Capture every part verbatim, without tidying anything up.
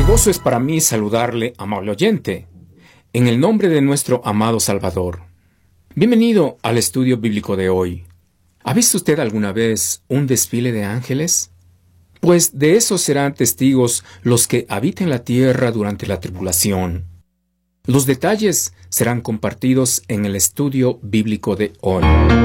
Gozo es para mí saludarle, amable oyente, en el nombre de nuestro amado Salvador. Bienvenido al estudio bíblico de hoy. ¿Ha visto usted alguna vez un desfile de ángeles? Pues de eso serán testigos los que habiten la tierra durante la tribulación. Los detalles serán compartidos en el estudio bíblico de hoy.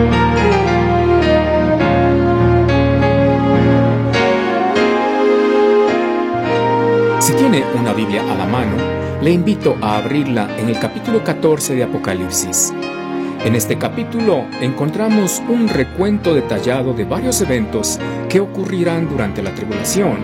Si tiene una Biblia a la mano, le invito a abrirla en el capítulo catorce de Apocalipsis. En este capítulo encontramos un recuento detallado de varios eventos que ocurrirán durante la tribulación.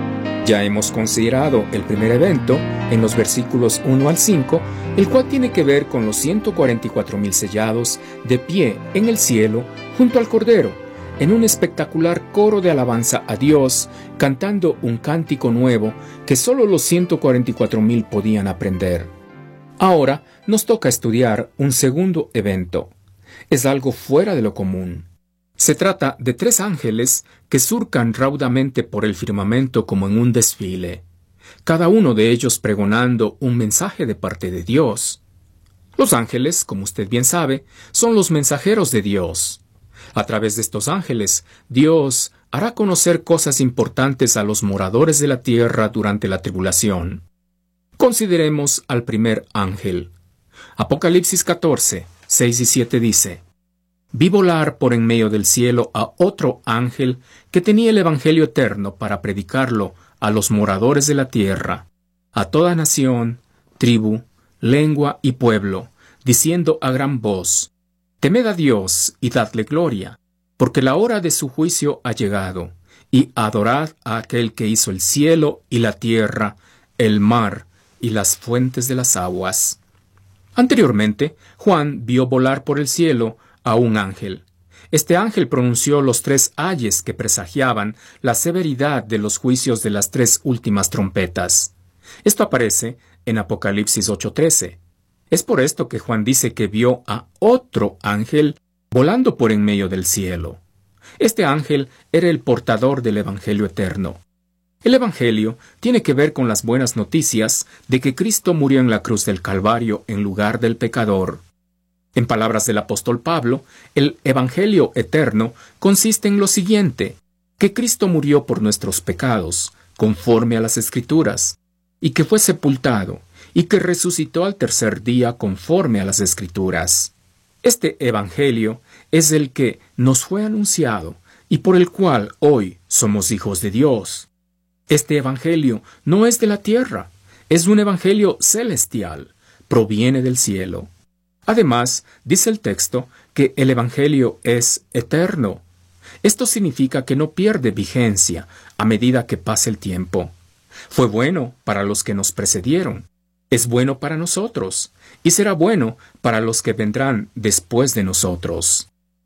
Ya hemos considerado el primer evento en los versículos uno al cinco, el cual tiene que ver con los ciento cuarenta y cuatro mil sellados de pie en el cielo junto al Cordero, en un espectacular coro de alabanza a Dios, cantando un cántico nuevo que solo los ciento cuarenta y cuatro mil podían aprender. Ahora nos toca estudiar un segundo evento. Es algo fuera de lo común. Se trata de tres ángeles que surcan raudamente por el firmamento como en un desfile, cada uno de ellos pregonando un mensaje de parte de Dios. Los ángeles, como usted bien sabe, son los mensajeros de Dios. A través de estos ángeles, Dios hará conocer cosas importantes a los moradores de la tierra durante la tribulación. Consideremos al primer ángel. Apocalipsis catorce, seis y siete dice: Vi volar por en medio del cielo a otro ángel que tenía el evangelio eterno para predicarlo a los moradores de la tierra, a toda nación, tribu, lengua y pueblo, diciendo a gran voz: Temed a Dios y dadle gloria, porque la hora de su juicio ha llegado, y adorad a aquel que hizo el cielo y la tierra, el mar y las fuentes de las aguas. Anteriormente, Juan vio volar por el cielo a un ángel. Este ángel pronunció los tres ayes que presagiaban la severidad de los juicios de las tres últimas trompetas. Esto aparece en Apocalipsis ocho trece. Es por esto que Juan dice que vio a otro ángel volando por en medio del cielo. Este ángel era el portador del Evangelio eterno. El Evangelio tiene que ver con las buenas noticias de que Cristo murió en la cruz del Calvario en lugar del pecador. En palabras del apóstol Pablo, el Evangelio eterno consiste en lo siguiente: que Cristo murió por nuestros pecados, conforme a las Escrituras, y que fue sepultado, y que resucitó al tercer día conforme a las Escrituras. Este Evangelio es el que nos fue anunciado y por el cual hoy somos hijos de Dios. Este Evangelio no es de la tierra, es un Evangelio celestial, proviene del cielo. Además, dice el texto que el Evangelio es eterno. Esto significa que no pierde vigencia a medida que pasa el tiempo. Fue bueno para los que nos precedieron. Es bueno para nosotros, y será bueno para los que vendrán después de nosotros.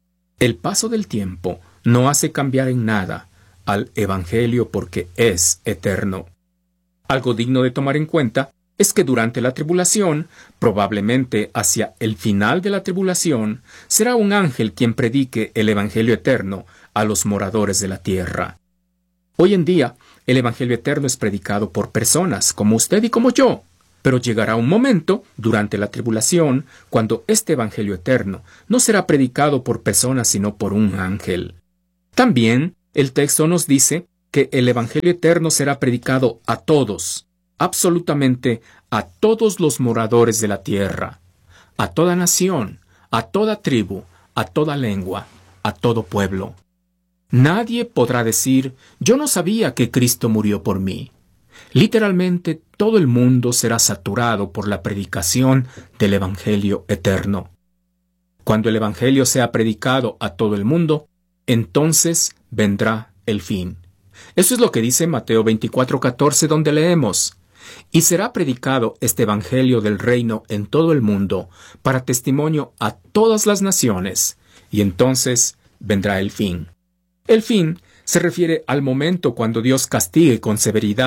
El paso del tiempo no hace cambiar en nada al Evangelio porque es eterno. Algo digno de tomar en cuenta es que durante la tribulación, probablemente hacia el final de la tribulación, será un ángel quien predique el Evangelio eterno a los moradores de la tierra. Hoy en día, el Evangelio eterno es predicado por personas como usted y como yo. Pero llegará un momento, durante la tribulación, cuando este Evangelio eterno no será predicado por personas sino por un ángel. También, el texto nos dice que el Evangelio eterno será predicado a todos, absolutamente a todos los moradores de la tierra, a toda nación, a toda tribu, a toda lengua, a todo pueblo. Nadie podrá decir: yo no sabía que Cristo murió por mí. Literalmente, todo el mundo será saturado por la predicación del Evangelio eterno. Cuando el Evangelio sea predicado a todo el mundo, entonces vendrá el fin. Eso es lo que dice Mateo veinticuatro catorce, donde leemos: Y será predicado este Evangelio del reino en todo el mundo, para testimonio a todas las naciones, y entonces vendrá el fin. El fin se refiere al momento cuando Dios castigue con severidad